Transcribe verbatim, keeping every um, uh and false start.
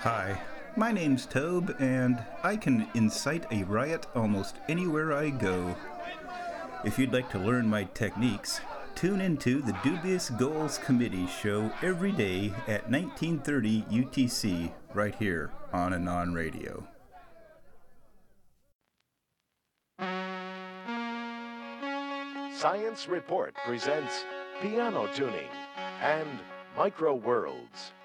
Hi, my name's Tobe, and I can incite a riot almost anywhere I go. If you'd like to learn my techniques, tune into the Dubious Goals Committee show every day at nineteen thirty U T C right here on Anon Radio. Science Report presents Piano Tuning and Micro Worlds.